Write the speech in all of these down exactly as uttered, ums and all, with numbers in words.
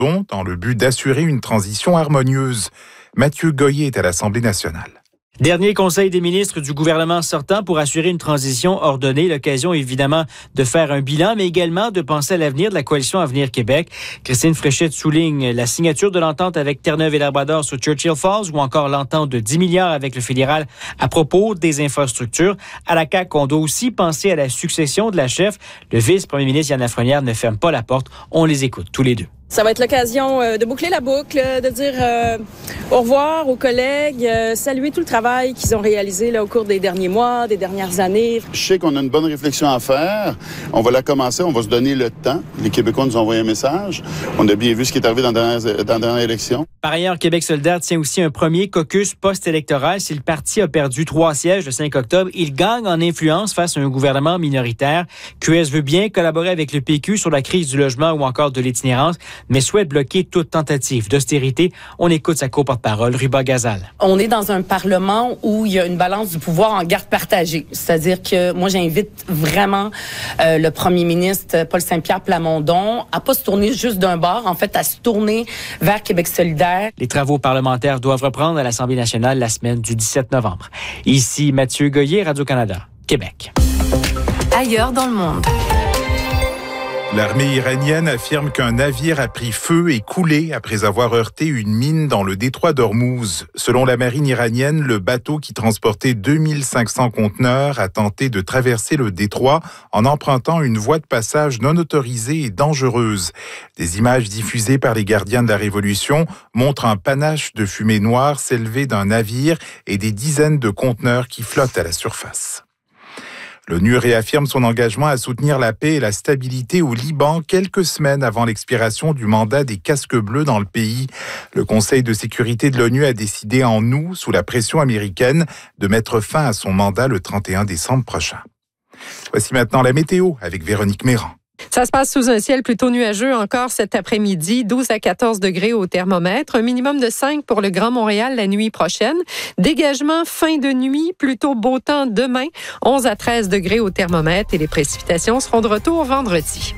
dans le but d'assurer une transition harmonieuse. Mathieu Goyer est à l'Assemblée nationale. Dernier conseil des ministres du gouvernement sortant pour assurer une transition ordonnée. L'occasion, évidemment, de faire un bilan, mais également de penser à l'avenir de la coalition Avenir Québec. Christine Fréchette souligne la signature de l'entente avec Terre-Neuve et Labrador sur Churchill Falls ou encore l'entente de dix milliards avec le fédéral à propos des infrastructures. À la C A Q, on doit aussi penser à la succession de la chef. Le vice-premier ministre Yann Lafrenière ne ferme pas la porte. On les écoute tous les deux. Ça va être l'occasion de boucler la boucle, de dire euh, au revoir aux collègues, euh, saluer tout le travail qu'ils ont réalisé là, au cours des derniers mois, des dernières années. Je sais qu'on a une bonne réflexion à faire. On va la commencer, on va se donner le temps. Les Québécois nous ont envoyé un message. On a bien vu ce qui est arrivé dans la dernière, dans la dernière élection. Par ailleurs, Québec solidaire tient aussi un premier caucus post-électoral. Si le parti a perdu trois sièges le cinq octobre, il gagne en influence face à un gouvernement minoritaire. Q S veut bien collaborer avec le P Q sur la crise du logement ou encore de l'itinérance, mais souhaite bloquer toute tentative d'austérité. On écoute sa co-porte-parole, Ruba Gazal. On est dans un parlement où il y a une balance du pouvoir en garde partagée. C'est-à-dire que moi, j'invite vraiment euh, le premier ministre Paul Saint-Pierre Plamondon à pas se tourner juste d'un bord, en fait, à se tourner vers Québec solidaire. Les travaux parlementaires doivent reprendre à l'Assemblée nationale la semaine du dix-sept novembre. Ici Mathieu Goyer, Radio-Canada, Québec. Ailleurs dans le monde. L'armée iranienne affirme qu'un navire a pris feu et coulé après avoir heurté une mine dans le détroit d'Ormuz. Selon la marine iranienne, le bateau qui transportait deux mille cinq cents conteneurs a tenté de traverser le détroit en empruntant une voie de passage non autorisée et dangereuse. Des images diffusées par les gardiens de la Révolution montrent un panache de fumée noire s'élever d'un navire et des dizaines de conteneurs qui flottent à la surface. L'ONU réaffirme son engagement à soutenir la paix et la stabilité au Liban quelques semaines avant l'expiration du mandat des casques bleus dans le pays. Le Conseil de sécurité de l'ONU a décidé en août, sous la pression américaine, de mettre fin à son mandat le trente et un décembre prochain. Voici maintenant la météo avec Véronique Méran. Ça se passe sous un ciel plutôt nuageux encore cet après-midi, douze à quatorze degrés au thermomètre, un minimum de cinq pour le Grand Montréal la nuit prochaine. Dégagement fin de nuit, plutôt beau temps demain, onze à treize degrés au thermomètre et les précipitations seront de retour vendredi.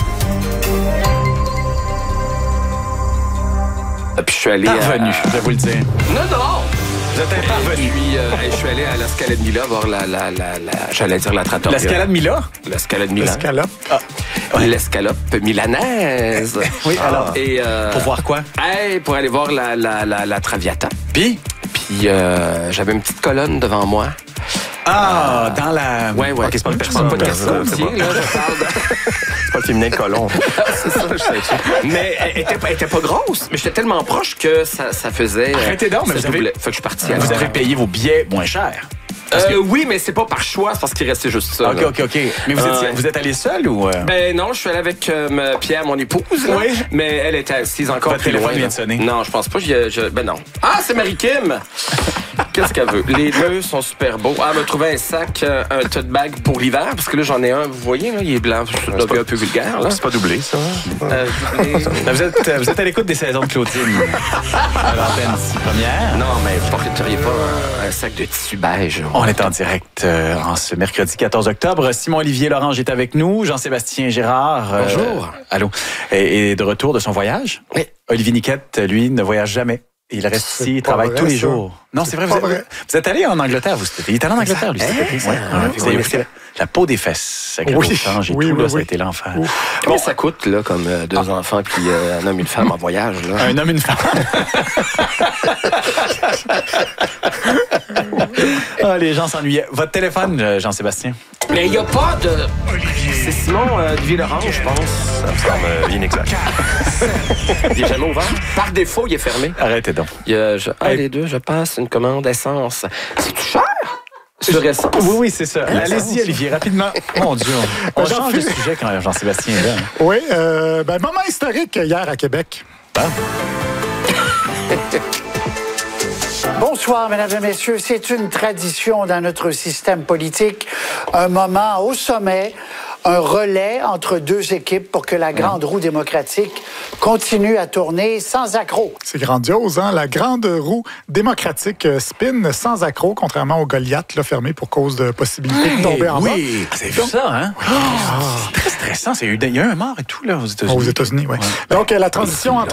Puis je suis allé parvenu, à... je vais vous le dire. Non, non! Vous êtes parvenu. Je suis, euh, je suis allé à l'Escalade Mila voir la, la, la, la j'allais dire la trattoria. L'Escalade Mila? L'Escalade Mila. L'escalope. Ah. Ouais. L'escalope milanaise. Oui, ah. alors. Et, euh, pour voir quoi? Hey, pour aller voir la, la, la, la Traviata. Puis? Puis euh, j'avais une petite colonne devant moi. Ah, euh, dans la... Ouais, ouais. Ok, c'est pas une personne. Pas de personne. Tiens, là, je parle de... C'est pas le féminin de colon. C'est ça, je sais. Mais elle était, elle était pas grosse, mais j'étais tellement proche que ça, ça faisait... Arrêtez donc, mais vous avez... Fait que je suis parti. Vous avez payé vos billets moins cher. Euh, que... Oui, mais c'est pas par choix, c'est parce qu'il restait juste ça. OK, là. OK, OK. Mais vous, étiez, euh, vous êtes allé seul ou... Euh... Ben non, je suis allé avec euh, Pierre, mon épouse. Là, oui. Mais elle était assise encore Votre plus téléphone loin. vient de sonner. Non, je pense pas. Je, je, ben non. Ah, c'est Marie-Kim! Qu'est-ce qu'elle veut? Les deux sont super beaux. Ah, elle m'a trouvé un sac, euh, un tote bag pour l'hiver, parce que là, j'en ai un, vous voyez, là, il est blanc. Je suis pas... un peu vulgaire. Là. C'est pas doublé, ça. Euh, doublé. vous, êtes, vous êtes à l'écoute des saisons de Claudine. À l'antenne ici, première. Non, mais vous porteriez pas un, un sac de tissu beige. On est en direct euh, en ce mercredi quatorze octobre. Simon-Olivier Lorange est avec nous. Jean-Sébastien Girard. Euh, Bonjour. Allô. Et, et de retour de son voyage. Oui. Olivier Niquette, lui, ne voyage jamais. Il reste ici, il travaille vrai, tous les ça. jours. Non, c'est, c'est vrai, vous, vrai. Êtes, vous êtes allé en Angleterre, vous, cet été. Il est allé en Angleterre, lui, cet été. Ouais, ouais, vous avez pris la, la peau des fesses, avec oui, le change et oui, tout, oui, là, oui. Ça a été l'enfer. Bon, ça coûte, là, comme euh, deux ah. enfants, puis euh, un homme et une femme en voyage, là. Un homme et une femme. Ah, les gens s'ennuyaient. Votre téléphone, Jean-Sébastien? Mais il n'y a pas de... Olivier. C'est Simon euh, de Ville-Orange, je pense. Ça me semble euh, inexact. Il n'est jamais ouvert. Par défaut, il est fermé. Arrêtez donc. Il y a, je, ah, les deux, je passe une commande essence. C'est-tu cher? Sur essence? Oui, oui, c'est ça. Hein, allez-y, Olivier, rapidement. Mon Dieu, on, on change de sujet quand Jean-Sébastien est là. Oui, euh, ben, moment historique hier à Québec. Ah. Bonsoir, mesdames et messieurs. C'est une tradition dans notre système politique. Un moment au sommet, un relais entre deux équipes pour que la grande roue démocratique continue à tourner sans accroc. C'est grandiose, hein? La grande roue démocratique spin sans accroc, contrairement au Goliath, là, fermé pour cause de possibilité de tomber en oui. bas. Oui, vous avez vu ça, hein? Oui. Ah. C'est très stressant. Il y a eu un mort et tout, là, aux États-Unis. Aux États-Unis, oui. Ouais. Donc, la transition entre